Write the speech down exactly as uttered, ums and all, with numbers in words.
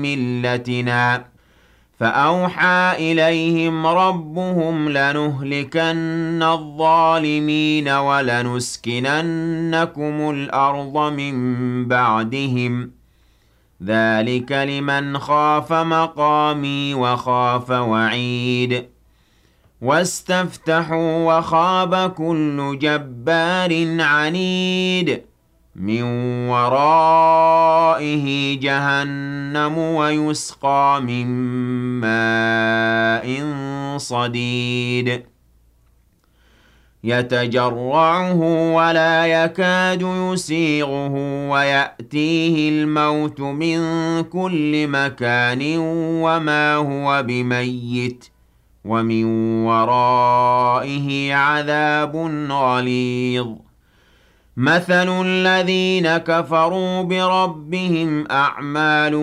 مِلَّتِنَا فَأَوْحَىٰ إِلَيْهِمْ رَبُّهُمْ لَنُهْلِكَنَّ الظَّالِمِينَ وَلَنُسْكِنَنَّكُمُ الْأَرْضَ مِن بَعْدِهِمْ ۚ ذَٰلِكَ لِمَنْ خَافَ مَقَامِي وَخَافَ وَعِيدِ وَاسْتَفْتَحُوا وَخَابَ كُلُّ جَبَّارٍ عَنِيدٍ مِّن وَرَائِهِ جَهَنَّمُ وَيُسْقَىٰ مِن مَّاءٍ صَدِيدٍ يَتَجَرَّعُهُ وَلَا يَكَادُ يُسِيغُهُ وَيَأْتِيهِ الْمَوْتُ مِن كُلِّ مَكَانٍ وَمَا هُوَ بِمَيِّتٍ وَمِن وَرَائِهِ عَذَابٌ غَلِيظٌ مَثَلُ الَّذِينَ كَفَرُوا بِرَبِّهِمْ أَعْمَالُهُمْ